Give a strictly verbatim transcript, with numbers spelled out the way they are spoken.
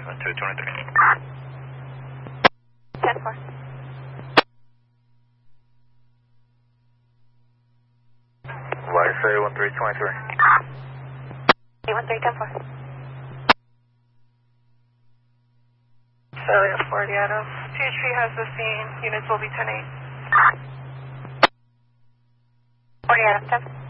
seven two twenty-three. ten four. Y S A one three twenty-three. one three ten four. Celia Fortiato. T H P has the scene. Units will be ten eight. Forty out of ten.